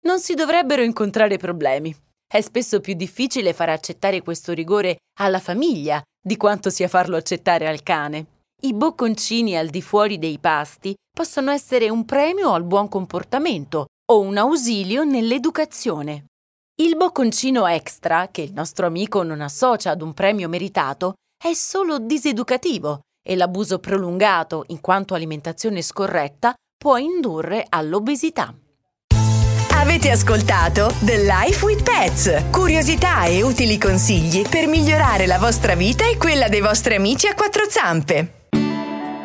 non si dovrebbero incontrare problemi. È spesso più difficile far accettare questo rigore alla famiglia di quanto sia farlo accettare al cane. I bocconcini al di fuori dei pasti possono essere un premio al buon comportamento o un ausilio nell'educazione. Il bocconcino extra, che il nostro amico non associa ad un premio meritato, è solo diseducativo e l'abuso prolungato, in quanto alimentazione scorretta, può indurre all'obesità. Avete ascoltato The Life with Pets, curiosità e utili consigli per migliorare la vostra vita e quella dei vostri amici a quattro zampe.